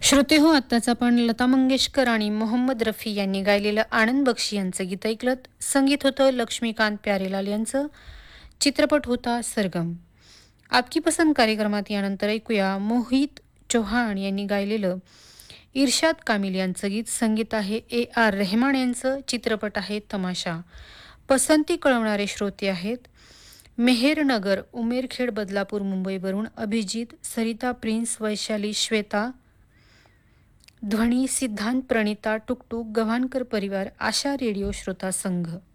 श्रोते हो, आत्ताच आपण लता मंगेशकर आणि मोहम्मद रफी यांनी गायलेलं आनंद बक्षी यांचं गीत ऐकलं. संगीत होतं लक्ष्मीकांत प्यारेलाल यांचं. चित्रपट होता सरगम. आपकी पसंद कार्यक्रमात यानंतर ऐकूया मोहित चौहान यांनी गायलेलं इर्शाद कामिल यांचं गीत. संगीत आहे AR रेहमान यांचं. चित्रपट आहे तमाशा. पसंती कळवणारे श्रोते आहेत मेहेरनगर, उमेरखेड, बदलापूर, मुंबईवरून अभिजित, सरिता, प्रिन्स, वैशाली, श्वेता, ध्वनी, सिद्धांत, प्रणिता, टुकटुक, गव्हाणकर परिवार, आशा रेडिओ श्रोता संघ.